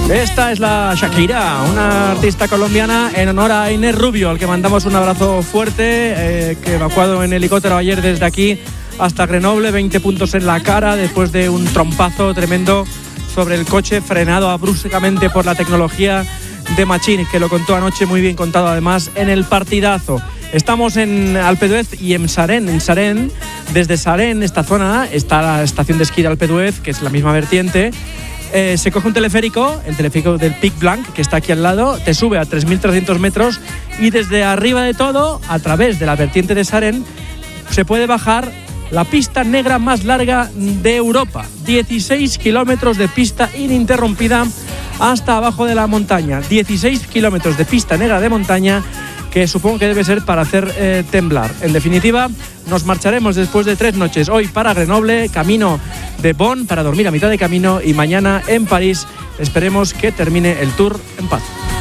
Esta es la Shakira, una artista colombiana en honor a Inés Rubio, al que mandamos un abrazo fuerte, que evacuado en helicóptero ayer desde aquí hasta Grenoble, 20 puntos en la cara después de un trompazo tremendo sobre el coche, frenado bruscamente por la tecnología de Machín, que lo contó anoche, muy bien contado además en el partidazo. Estamos en Alpe d'Huez y en Sarén. En Sarén, desde Sarén, esta zona, está la estación de esquí de Alpe d'Huez, que es la misma vertiente. Se coge un teleférico, el teleférico del Pic Blanc, que está aquí al lado, te sube a 3.300 metros y desde arriba de todo, a través de la vertiente de Sarén, se puede bajar la pista negra más larga de Europa. 16 kilómetros de pista ininterrumpida hasta abajo de la montaña. 16 kilómetros de pista negra de montaña, que supongo que debe ser para hacer temblar. En definitiva, nos marcharemos después de 3 noches hoy para Grenoble, camino de Bonn para dormir a mitad de camino y mañana en París. Esperemos que termine el tour en paz.